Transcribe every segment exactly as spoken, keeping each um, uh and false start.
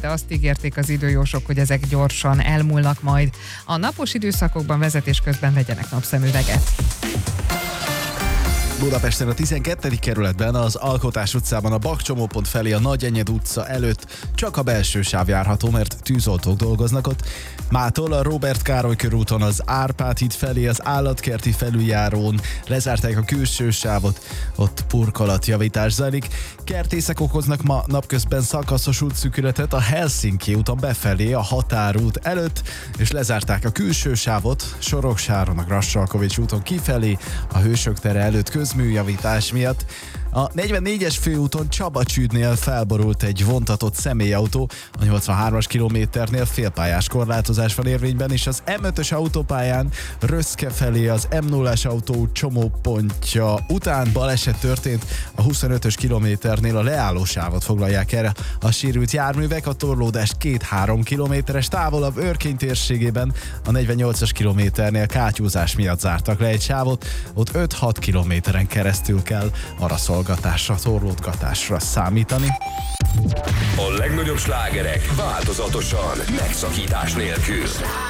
de azt ígérték az időjósok, hogy ezek gyorsan elmúlnak majd. A napos időszakokban vezetés közben vegyenek napszemüveget. Budapesten a tizenkettedik kerületben az Alkotás utcában a Bakcsomópont felé a Nagyenyed utca előtt csak a belső sáv járható, mert tűzoltók dolgoznak ott. Mától a Róbert Károly körúton az Árpád híd felé az állatkerti felüljárón lezárták a külső sávot, ott burkolatjavítás zajlik. Kertészek okoznak ma napközben szakaszos útszűkületet a Helsinki úton befelé a határút előtt, és lezárták a külső sávot Soroksáron a Grassalkovics úton kifelé a Hősök tere előtt közműjavítás miatt. A negyvennégyes főúton Csabacsüdnél felborult egy vontatott személyautó, a nyolcvanhármas kilométernél félpályás korlátozás van érvényben, és az em ötös autópályán Röszke felé az em nullás autó csomópontja után baleset történt, a huszonötös kilométernél a leállósávot foglalják el a sérült járművek, a torlódás két-három kilométeres távolabb Örkény térségében a negyvennyolcas kilométernél kátyúzás miatt zártak le egy sávot, ott öt-hat kilométeren keresztül kell arra szolgatásra, torlódgatásra számítani. A legnagyobb slágerek változatosan, megszakítás nélkül.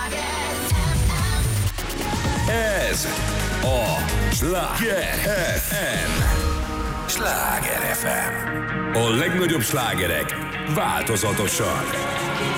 Ez a Sláger ef em. Sláger ef em. A legnagyobb slágerek változatosan.